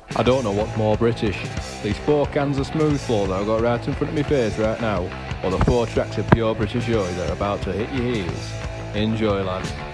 I don't know what's more British. These 4 cans of smooth flow that I've got right in front of my face right now, or the 4 tracks of pure British joy that are about to hit your ears. Enjoy, lads.